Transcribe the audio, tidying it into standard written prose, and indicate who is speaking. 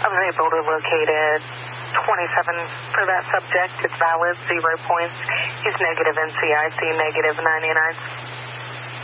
Speaker 1: I was able to locate it. 27 for that subject. It's valid, 0 points. He's negative NCIC, negative 99.